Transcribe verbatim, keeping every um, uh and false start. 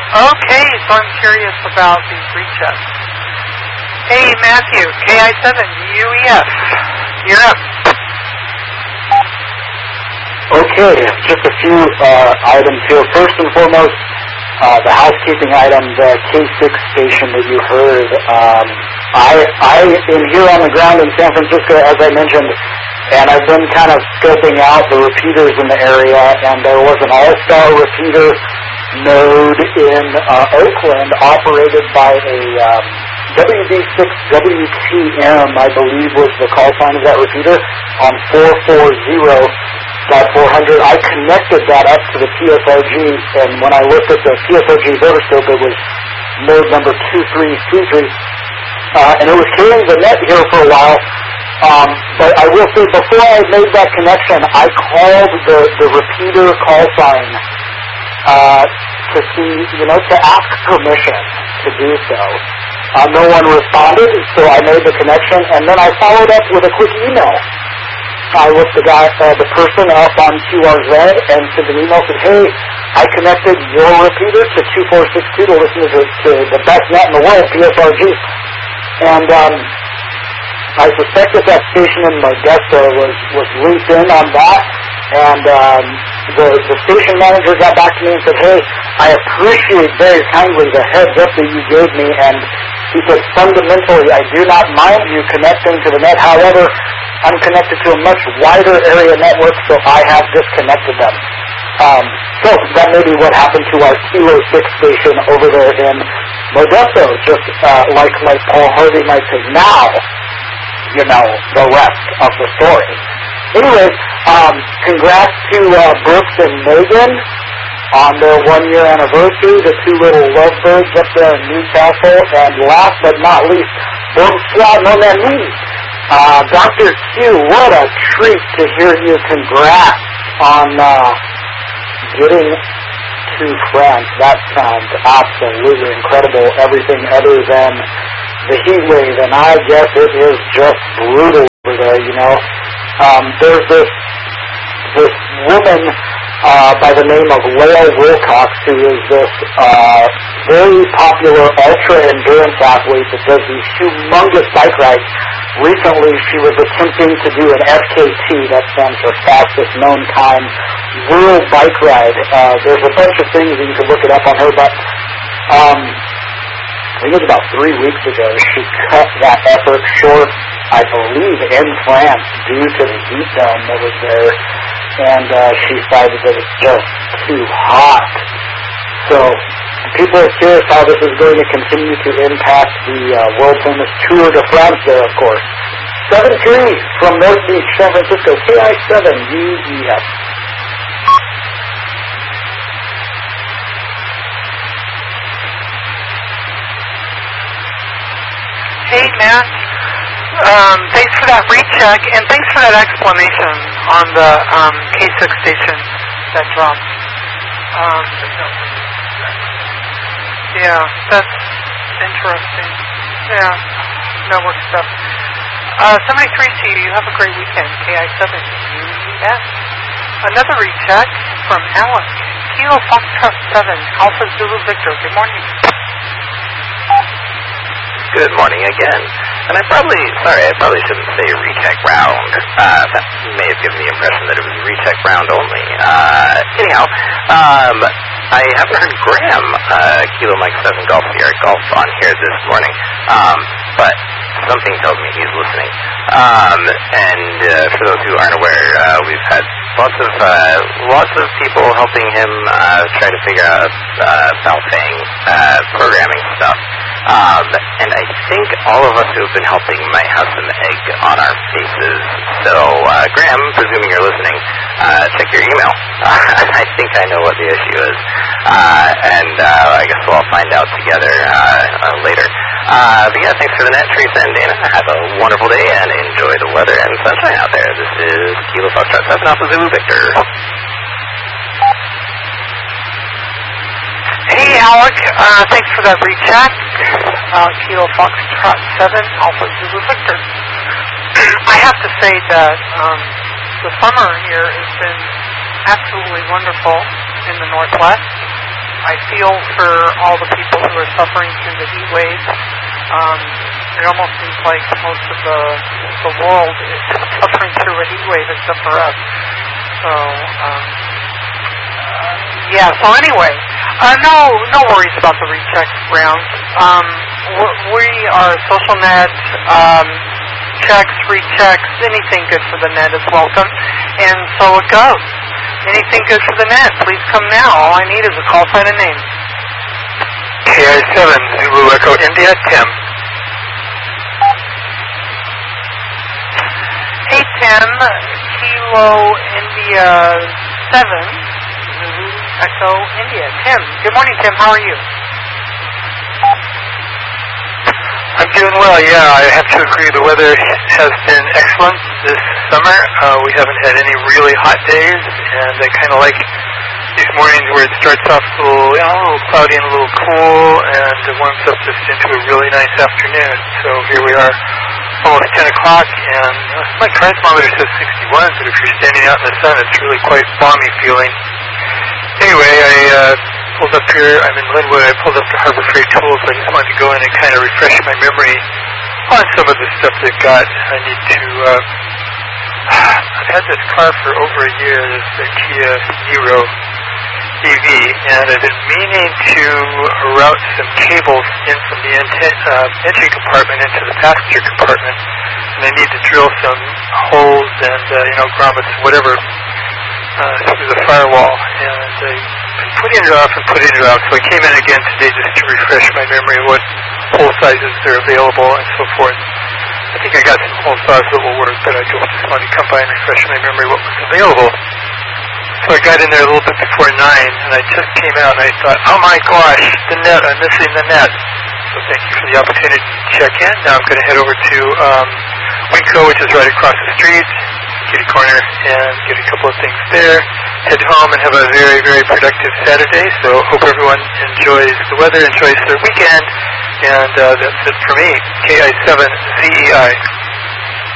Okay, so I'm curious about these rechecks. Hey, Matthew, K I seven U E F, you're up. Okay, just a few uh, items here. First and foremost, uh, the housekeeping item, the K six station that you heard. Um, I, I am here on the ground in San Francisco, as I mentioned, and I've been kind of scoping out the repeaters in the area, and there was an all-star repeater node in uh, Oakland operated by a um, W D six W T M, I believe was the call sign of that repeater, on four forty dot four hundred. I connected that up to the P S R G, and when I looked at the P S R G rotoscope, it was node number two three three three, uh, and it was carrying the net here for a while. Um, but I will say, before I made that connection, I called the, the repeater call sign uh, to see, you know, to ask permission to do so. Uh, no one responded, so I made the connection, and then I followed up with a quick email. I looked the guy, uh, the person up on Q R Z and sent an email, said, hey, I connected your repeater to two four six two to listen to, to the best net in the world, P S R G. And um, I suspect that that station in Modesto was, was linked in on that, and um, the, the station manager got back to me and said, hey, I appreciate very kindly the heads up that you gave me, and he said, fundamentally, I do not mind you connecting to the net. However, I'm connected to a much wider area network, so I have disconnected them. Um, so that may be what happened to our Kilo six station over there in Modesto, just uh, like, like Paul Harvey might say, now, you know, the rest of the story. Anyways, um, congrats to uh, Brooks and Megan on their one-year anniversary, the two little lovebirds up there in Newcastle. And last but not least, bonsoir mon ami. Uh, Doctor Q, what a treat to hear you. Congrats on uh, getting to France. That sounds absolutely incredible. Everything other than the heat wave, and I guess it is just brutal over there, you know. Um, there's this, this woman uh, by the name of Lael Wilcox, who is this uh, very popular ultra-endurance athlete that does these humongous bike rides. Recently, she was attempting to do an F K T, that stands for fastest known time, world bike ride. Uh, there's a bunch of things that you can look it up on her, but um, I think it was about three weeks ago, she cut that effort short, I believe, in France due to the heat dome that was there, and uh, she decided that it's just too hot. So people are curious how this is going to continue to impact the uh, world-famous Tour de France there, of course. seven three from North Beach, San Francisco, K I seven U E F. Hey, Matt. Um, thanks for that recheck, and thanks for that explanation on the um, K six station that dropped. Um, yeah, that's interesting. Yeah, network stuff. Uh, seventy-three C, you have a great weekend. K I seven U E S. Another recheck from Alan. Kilo Foxtrot seven, Alpha Zulu Victor. Good morning. Good morning again. And I probably, sorry, I probably shouldn't say recheck round. Uh, that may have given the impression that it was recheck round only. Uh, anyhow, um, I haven't heard Graham, uh, Kilo Mike seven Golf Sierra Golf on here this morning. Um, but something tells me he's listening. Um, and, uh, for those who aren't aware, uh, we've had lots of, uh, lots of people helping him, uh, try to figure out, uh, Baofeng, uh, programming stuff. Um, and I think all of us who have been helping might have some egg on our faces. So, uh, Graham, presuming you're listening, uh, check your email. Uh, I think I know what the issue is. Uh, and, uh, I guess we'll all find out together, uh, uh later. Uh, but yeah, thanks for the net, Teresa and Dana. Have a wonderful day and enjoy the weather and sunshine out there. This is Kilo Foxtrot seven Alpha Zulu Victor. Hey, Alec. Uh, thanks for that recheck. Uh, Kilo Foxtrot seven, Alpha Zulu Victor. I have to say that um, the summer here has been absolutely wonderful in the Northwest. I feel for all the people who are suffering through the heat wave. Um, it almost seems like most of the the world is suffering through a heat wave except for us. So, um, uh, yeah. So anyway, uh, no no worries about the recheck round. Um, we are social net. Um, checks, rechecks, anything good for the net is welcome, and so it goes. Anything good for the net, please come now. All I need is a call sign and name. K I seven, Zulu Echo India, Tim. Hey Tim, Kilo India seven, Zulu Echo India. Tim, good morning Tim, how are you? I'm doing well, yeah. I have to agree. The weather has been excellent this summer. Uh, we haven't had any really hot days, and I kind of like these mornings where it starts off a little, you know, a little cloudy and a little cool, and it warms up just into a really nice afternoon. So here we are, almost ten o'clock, and you know, my current thermometer says sixty-one, but if you're standing out in the sun, it's really quite balmy feeling. Anyway, I uh, pulled up here. I'm in Linwood. I pulled up to Harbor Freight Tools. I just wanted to go in and kind of refresh my memory on some of the stuff they've got. I need to, uh, I've had this car for over a year, this uh, Kia Niro E V, and I've been meaning to route some cables in from the ent- uh, entry compartment into the passenger compartment, and I need to drill some holes and, uh, you know, grommets, whatever, uh, through the firewall, and I've been putting it off and putting it off, so I came in again today just to refresh my memory of what hole sizes are available and so forth. I think I got some hole sizes that will work, but I just wanted to come by and refresh my memory what was available. So I got in there a little bit before nine, and I just came out and I thought, oh my gosh, the net, I'm missing the net. So thank you for the opportunity to check in. Now I'm going to head over to um, Winco, which is right across the street, kitty corner, and get a couple of things there. Head home and have a very, very productive Saturday. So hope everyone enjoys the weather, enjoys their weekend, and uh, that's it for me. K I seven Z E I.